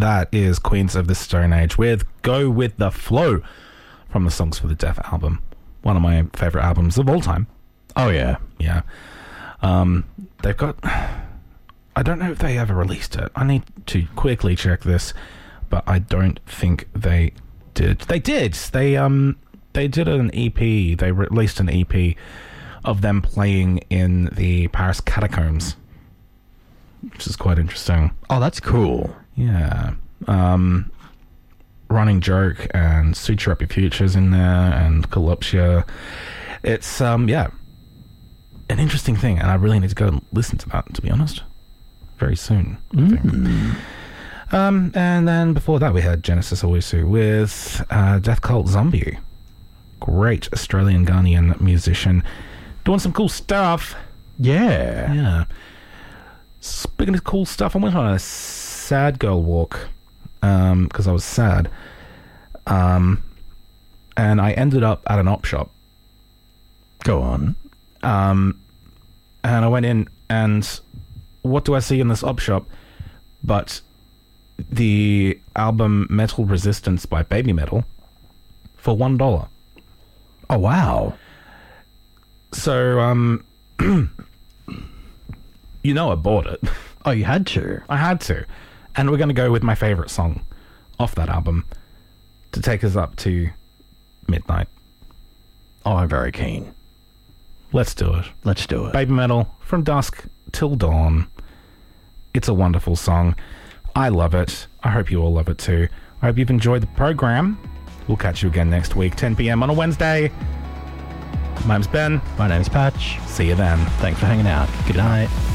that is Queens of the Stone Age with Go With The Flow from the Songs for the Deaf album. One of my favourite albums of all time. Oh, yeah. Yeah. They've got... I don't know if they ever released it. I need to quickly check this, but I don't think they did. They did! They did an EP. They released an EP of them playing in the Paris catacombs, which is quite interesting. Oh, that's cool. Yeah. Running Joke and Suture Up Your Futures in there, and Collapsia. It's, yeah, an interesting thing, and I really need to go and listen to that, to be honest. Very soon, I think. And then before that, we had Genesis Owusu with Death Cult Zombie. Great Australian Ghanaian musician doing some cool stuff. Yeah. Speaking of cool stuff, I went on a sad girl walk because I was sad. And I ended up at an op shop. Go on. And I went in, and what do I see in this op shop but the album Metal Resistance by Baby Metal for $1. Oh, wow. So, I bought it. Oh, you had to? I had to. And we're going to go with my favourite song off that album to take us up to midnight. Oh, I'm very keen. Let's do it. Let's do it. Baby Metal, From Dusk Till Dawn. It's a wonderful song. I love it. I hope you all love it too. I hope you've enjoyed the program. We'll catch you again next week, 10 p.m. on a Wednesday. My name's Ben. My name's Patch. See you then. Thanks for hanging out. Good night.